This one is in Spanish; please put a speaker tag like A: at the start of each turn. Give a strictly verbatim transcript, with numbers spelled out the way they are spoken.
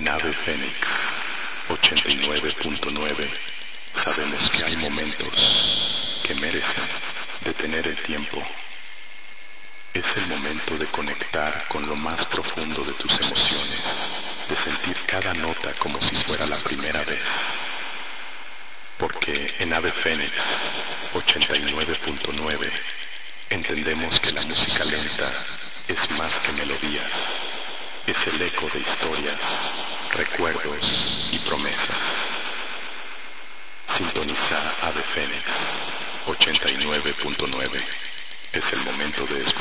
A: En Ave Fénix ochenta y nueve punto nueve sabemos que hay momentos que merecen detener el tiempo. Es el momento de conectar con lo más profundo de tus emociones, de sentir cada nota como si fuera la primera vez. Porque en Ave Fénix ochenta y nueve punto nueve entendemos que la música lenta es más que melodías, es el eco de historias, recuerdos y promesas. Sintoniza Ave Fénix ochenta y nueve punto nueve. Es el momento de escuchar.